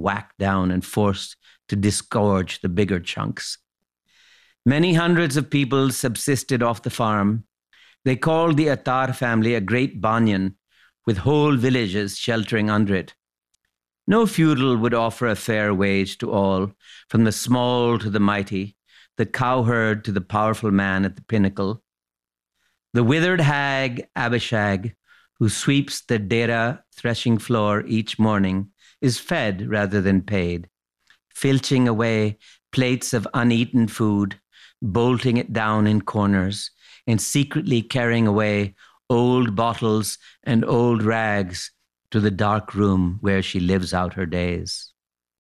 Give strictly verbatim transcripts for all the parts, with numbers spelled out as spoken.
whacked down and forced to disgorge the bigger chunks. Many hundreds of people subsisted off the farm. They called the Attar family a great banyan, with whole villages sheltering under it. No feudal would offer a fair wage to all, from the small to the mighty, the cowherd to the powerful man at the pinnacle. The withered hag Abishag, who sweeps the Dera threshing floor each morning, is fed rather than paid, filching away plates of uneaten food, bolting it down in corners, and secretly carrying away old bottles and old rags to the dark room where she lives out her days.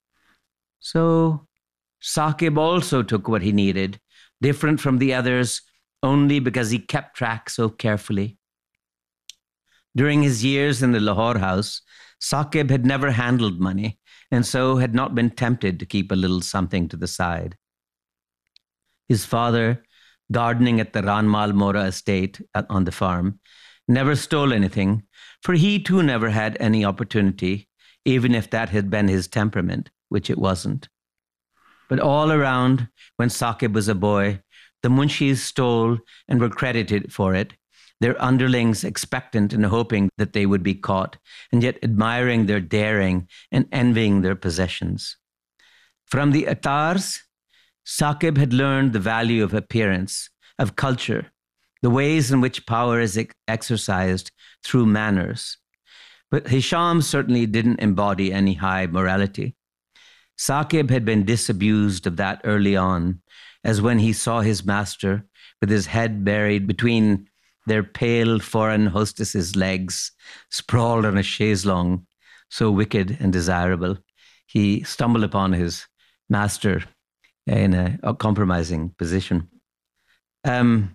So Saqib also took what he needed, different from the others, only because he kept track so carefully. During his years in the Lahore house, Saqib had never handled money, and so had not been tempted to keep a little something to the side. His father, gardening at the Ranmal Mora estate on the farm, never stole anything, for he too never had any opportunity, even if that had been his temperament, which it wasn't. But all around, when Saqib was a boy, the munshis stole and were credited for it, their underlings expectant and hoping that they would be caught, and yet admiring their daring and envying their possessions. From the Attars, Saqib had learned the value of appearance, of culture, the ways in which power is ex- exercised through manners. But Hisham certainly didn't embody any high morality. Saqib had been disabused of that early on, as when he saw his master with his head buried between their pale foreign hostess's legs, sprawled on a chaise longue, so wicked and desirable, he stumbled upon his master in a, a compromising position. Um,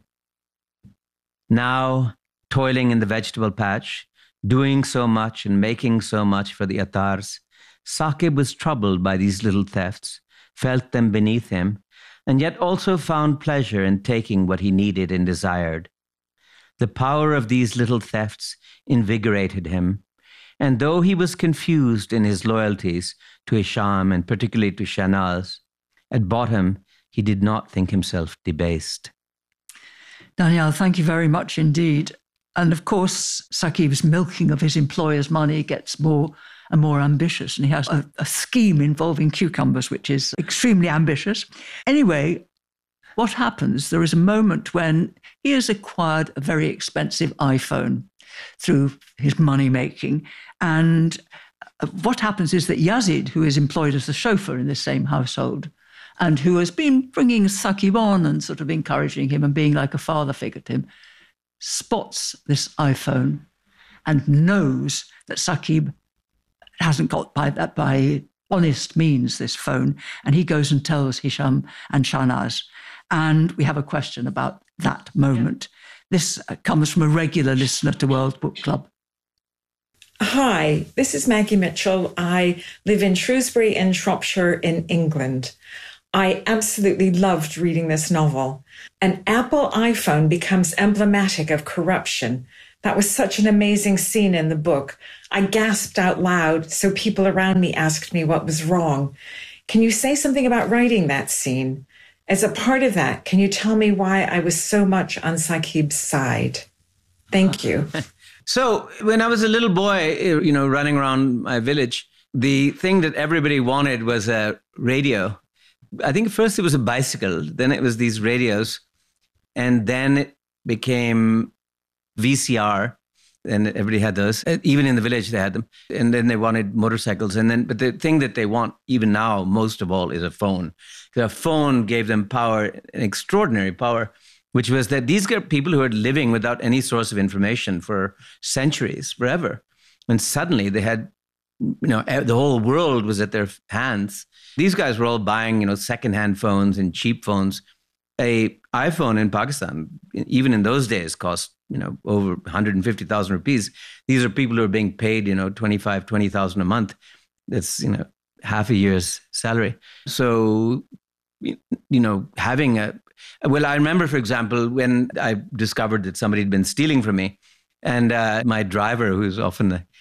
now, toiling in the vegetable patch, doing so much and making so much for the Attars, Saqib was troubled by these little thefts, felt them beneath him, and yet also found pleasure in taking what he needed and desired. The power of these little thefts invigorated him, and though he was confused in his loyalties to Hisham and particularly to Shahnaz, at bottom he did not think himself debased. Danielle, thank you very much indeed. And of course, Saqib's milking of his employer's money gets more and more ambitious, and he has a, a scheme involving cucumbers, which is extremely ambitious. Anyway, what happens? There is a moment when he has acquired a very expensive iPhone through his money-making. And what happens is that Yazid, who is employed as the chauffeur in the same household, and who has been bringing Saqib on and sort of encouraging him and being like a father figure to him, spots this iPhone and knows that Saqib hasn't got by that by honest means this phone, and he goes and tells Hisham and Shahnaz. And we have a question about that moment. Yeah. This comes from a regular listener to World Book Club. Hi, this is Maggie Mitchell. I live in Shrewsbury in Shropshire in England. I absolutely loved reading this novel. An Apple iPhone becomes emblematic of corruption. That was such an amazing scene in the book. I gasped out loud, so people around me asked me what was wrong. Can you say something about writing that scene? As a part of that, can you tell me why I was so much on Saqib's side? Thank you. So when I was a little boy, you know, running around my village, the thing that everybody wanted was a radio. I think first it was a bicycle, then it was these radios, and then it became V C R, and everybody had those. Even in the village, they had them. And then they wanted motorcycles. And then, but the thing that they want, even now, most of all, is a phone. A phone gave them power, an extraordinary power, which was that these are people who are living without any source of information for centuries, forever. And suddenly they had, you know, the whole world was at their hands. These guys were all buying, you know, secondhand phones and cheap phones. A iPhone in Pakistan, even in those days, cost, you know, over one hundred fifty thousand rupees. These are people who are being paid, you know, twenty-five, twenty thousand a month. That's, you know, half a year's salary. So, you know, having a, well, I remember, for example, when I discovered that somebody had been stealing from me, and uh, my driver, who's often a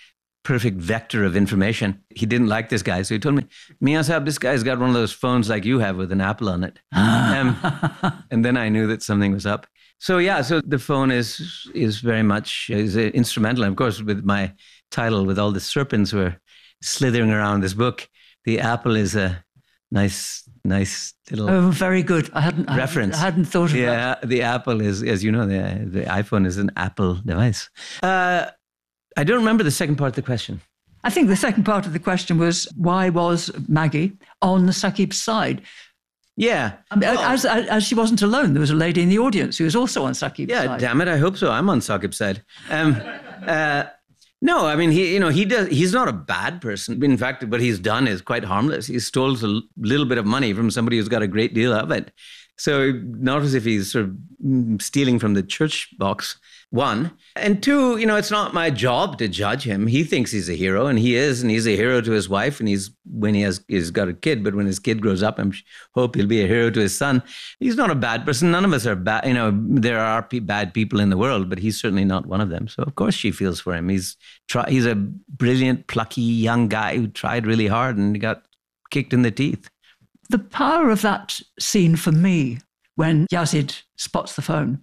perfect vector of information. He didn't like this guy, so he told me, Mian Sahib, this guy's got one of those phones like you have with an apple on it. um, and then I knew that something was up. So yeah, so the phone is is very much is instrumental. And of course, with my title, with all the serpents who are slithering around this book, the apple is a nice, nice little oh, very good. I hadn't reference. I hadn't, I hadn't thought of yeah, that. The apple is, as you know, the the iPhone is an Apple device. Uh, I don't remember the second part of the question. I think the second part of the question was, why was Maggie on Saqib's side? Yeah. I mean, well, as, as she wasn't alone, there was a lady in the audience who was also on Saqib's yeah, side. Yeah, damn it, I hope so. I'm on Saqib's side. Um, uh, no, I mean, he, you know, he does. He's not a bad person. In fact, what he's done is quite harmless. He stole a little bit of money from somebody who's got a great deal of it. So not as if he's sort of stealing from the church box, one. And two, you know, it's not my job to judge him. He thinks he's a hero, and he is, and he's a hero to his wife, and he's, when he has, he's got a kid, but when his kid grows up, I hope he'll be a hero to his son. He's not a bad person. None of us are bad. You know, there are pe- bad people in the world, but he's certainly not one of them. So of course she feels for him. He's try, he's a brilliant, plucky young guy who tried really hard and got kicked in the teeth. The power of that scene for me, when Yazid spots the phone,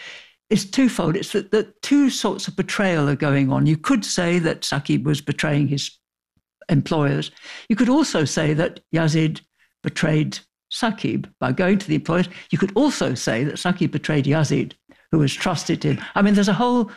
is twofold. It's that, that two sorts of betrayal are going on. You could say that Saqib was betraying his employers. You could also say that Yazid betrayed Saqib by going to the employers. You could also say that Saqib betrayed Yazid, who has trusted him. I mean, there's a whole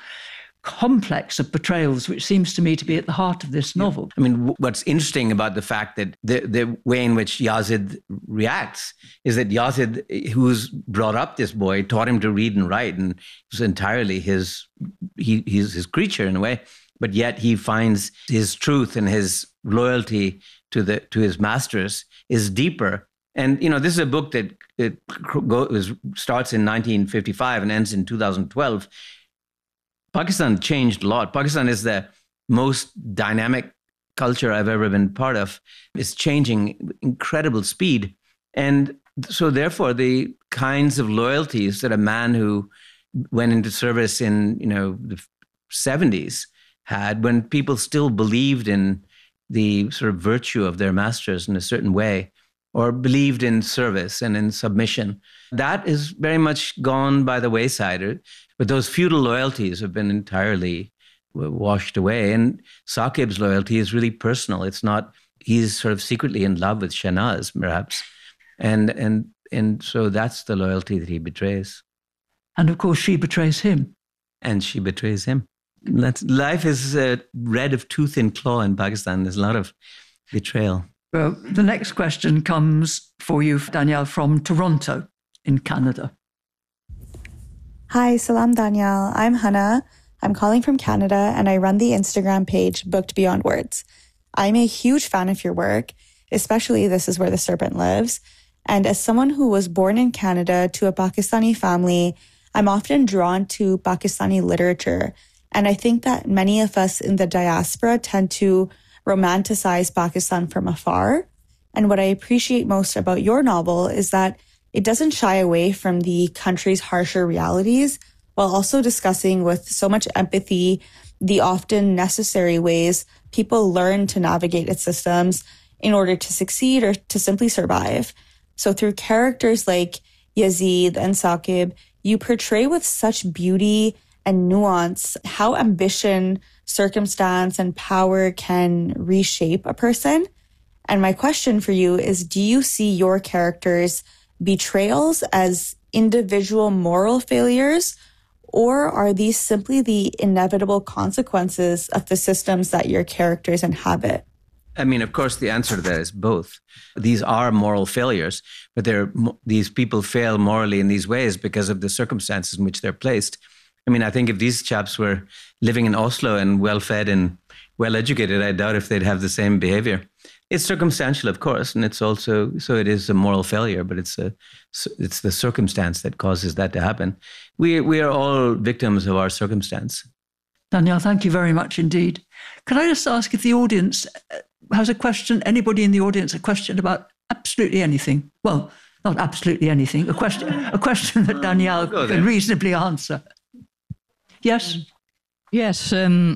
complex of betrayals, which seems to me to be at the heart of this novel. I mean, what's interesting about the fact that the, the way in which Yazid reacts is that Yazid, who's brought up this boy, taught him to read and write, and it was entirely his, he, he's his creature in a way, but yet he finds his truth and his loyalty to the to his masters is deeper. And, you know, this is a book that it goes, starts in nineteen fifty-five and ends in two thousand twelve. Pakistan changed a lot. Pakistan is the most dynamic culture I've ever been part of. It's changing incredible speed. And so therefore, the kinds of loyalties that a man who went into service in, you know, the seventies had, when people still believed in the sort of virtue of their masters in a certain way, or believed in service and in submission, that is very much gone by the wayside. But those feudal loyalties have been entirely washed away. And Saqib's loyalty is really personal. It's not, he's sort of secretly in love with Shahnaz, perhaps. And, and, and so that's the loyalty that he betrays. And of course, she betrays him. And she betrays him. That's, life is uh, red of tooth and claw in Pakistan. There's a lot of betrayal. Well, the next question comes for you, Danielle, from Toronto in Canada. Hi, Salam Danielle. I'm Hannah. I'm calling from Canada, and I run the Instagram page Booked Beyond Words. I'm a huge fan of your work, especially This Is Where the Serpent Lives. And as someone who was born in Canada to a Pakistani family, I'm often drawn to Pakistani literature. And I think that many of us in the diaspora tend to romanticize Pakistan from afar. And what I appreciate most about your novel is that it doesn't shy away from the country's harsher realities, while also discussing with so much empathy the often necessary ways people learn to navigate its systems in order to succeed or to simply survive. So through characters like Yazid and Saqib, you portray with such beauty and nuance how ambition, circumstance, and power can reshape a person. And my question for you is, do you see your characters' betrayals as individual moral failures, or are these simply the inevitable consequences of the systems that your characters inhabit? I mean, of course, the answer to that is both. These are moral failures, but they're, these people fail morally in these ways because of the circumstances in which they're placed. I mean, I think if these chaps were living in Oslo and well-fed and well-educated, I doubt if they'd have the same behavior. It's circumstantial, of course, and it's also, so it is a moral failure, but it's a, it's the circumstance that causes that to happen. We, we are all victims of our circumstance. Danielle, thank you very much indeed. Can I just ask if the audience has a question, anybody in the audience, a question about absolutely anything? Well, not absolutely anything, a question, a question that Danielle can reasonably answer. Yes? Yes, um,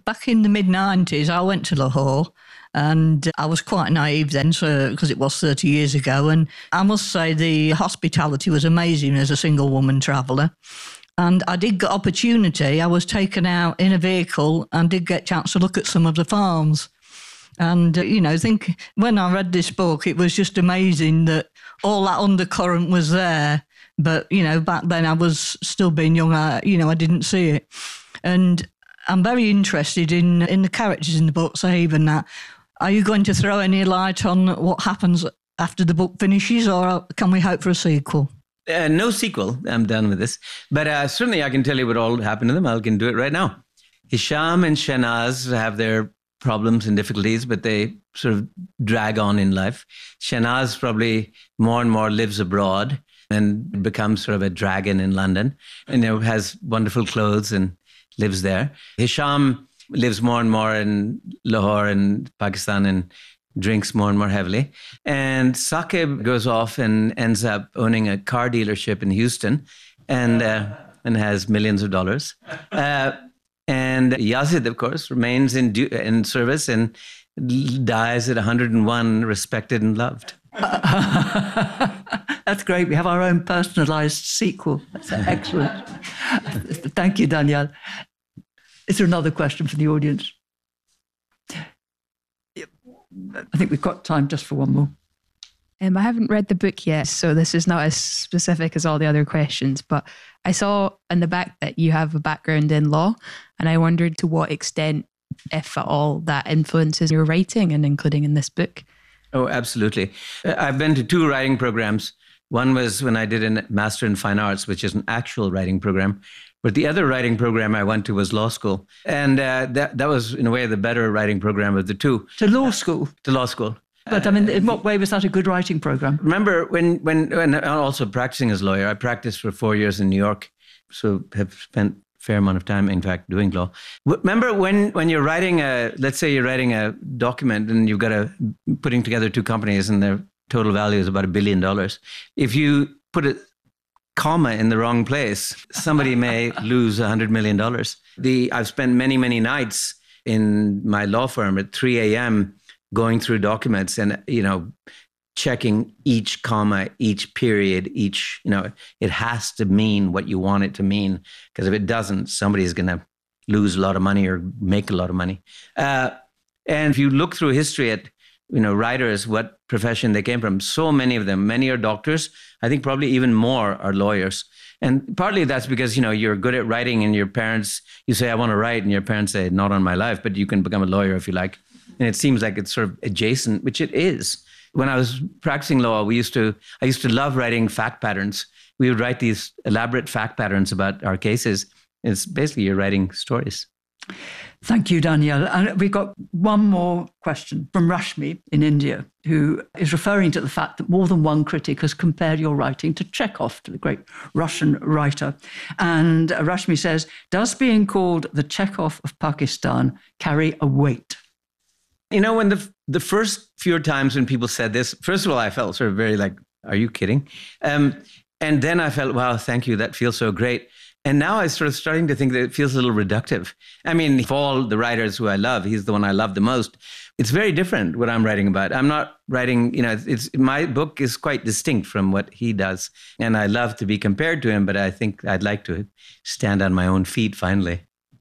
back in the mid nineties, I went to Lahore. And I was quite naive then, so because it was thirty years ago. And I must say the hospitality was amazing as a single woman traveller. And I did get opportunity. I was taken out in a vehicle and did get a chance to look at some of the farms. And, uh, you know, I think when I read this book, it was just amazing that all that undercurrent was there. But, you know, back then I was still being young, I, you know, I didn't see it. And I'm very interested in, in the characters in the book, Sahib and that. Are you going to throw any light on what happens after the book finishes, or can we hope for a sequel? Uh, no sequel. I'm done with this. But uh, certainly I can tell you what all happened to them. I can do it right now. Hisham and Shahnaz have their problems and difficulties, but they sort of drag on in life. Shahnaz probably more and more lives abroad and becomes sort of a dragon in London, and you know, has wonderful clothes and lives there. Hisham lives more and more in Lahore and Pakistan and drinks more and more heavily. And Saqib goes off and ends up owning a car dealership in Houston and uh, and has millions of dollars. Uh, and Yazid, of course, remains in du- in service and dies at one hundred and one, respected and loved. That's great. We have our own personalised sequel. That's excellent. Thank you, Danielle. Is there another question from the audience? I think we've got time just for one more. Um, I haven't read the book yet, so this is not as specific as all the other questions, but I saw in the back that you have a background in law, and I wondered to what extent, if at all, that influences your writing and including in this book. Oh, absolutely. I've been to two writing programs. One was when I did a Master in Fine Arts, which is an actual writing program. But the other writing program I went to was law school. And uh, that that was, in a way, the better writing program of the two. To law school? To law school. But I mean, in what way was that a good writing program? Remember, when, when, when I'm also practicing as a lawyer, I practiced for four years in New York, so have spent a fair amount of time, in fact, doing law. Remember when, when you're writing a, let's say you're writing a document and you've got a, putting together two companies and their total value is about a billion dollars. If you put a comma in the wrong place, somebody may lose one hundred million dollars. The I've spent many, many nights in my law firm at three a.m. going through documents and, you know, checking each comma, each period, each, you know, it has to mean what you want it to mean. Because if it doesn't, somebody's going to lose a lot of money or make a lot of money. Uh, and if you look through history at, you know, writers, what profession they came from, so many of them, many are doctors. I think probably even more are lawyers. And partly that's because, you know, you're good at writing and your parents, you say, I want to write, and your parents say, not on my life, but you can become a lawyer if you like. And it seems like it's sort of adjacent, which it is. When I was practicing law, we used to, I used to love writing fact patterns. We would write these elaborate fact patterns about our cases. It's basically you're writing stories. Thank you, Danielle. And we've got one more question from Rashmi in India, who is referring to the fact that more than one critic has compared your writing to Chekhov, to the great Russian writer. And Rashmi says, does being called the Chekhov of Pakistan carry a weight? You know, when the the first few times when people said this, first of all, I felt sort of very like, are you kidding? Um, and then I felt, wow, thank you. That feels so great. And now I'm sort of starting to think that it feels a little reductive. I mean, of all the writers who I love, he's the one I love the most. It's very different what I'm writing about. I'm not writing, you know, it's, it's my book is quite distinct from what he does. And I love to be compared to him, but I think I'd like to stand on my own feet finally.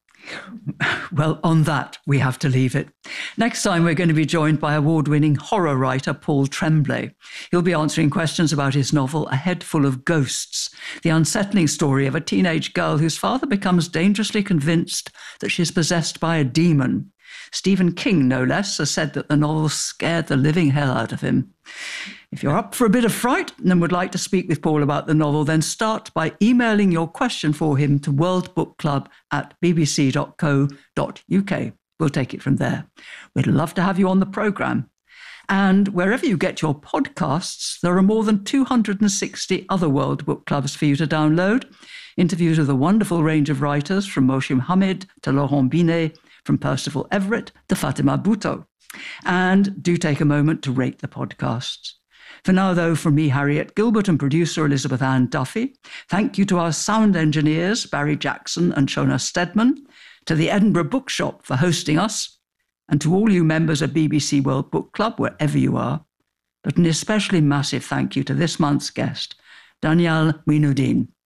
Well, on that, we have to leave it. Next time, we're going to be joined by award-winning horror writer Paul Tremblay. He'll be answering questions about his novel, A Head Full of Ghosts, the unsettling story of a teenage girl whose father becomes dangerously convinced that she's possessed by a demon. Stephen King, no less, has said that the novel scared the living hell out of him. If you're up for a bit of fright and would like to speak with Paul about the novel, then start by emailing your question for him to worldbookclub at b b c dot co dot u k. We'll take it from there. We'd love to have you on the programme. And wherever you get your podcasts, there are more than two hundred sixty other World Book Clubs for you to download. Interviews with a wonderful range of writers, from Moshe Hamid to Laurent Binet, from Percival Everett to Fatima Bhutto. And do take a moment to rate the podcasts. For now, though, from me, Harriet Gilbert, and producer Elizabeth Ann Duffy, thank you to our sound engineers, Barry Jackson and Shona Stedman, to the Edinburgh Bookshop for hosting us, and to all you members of B B C World Book Club, wherever you are. But an especially massive thank you to this month's guest, Danielle Minoudine.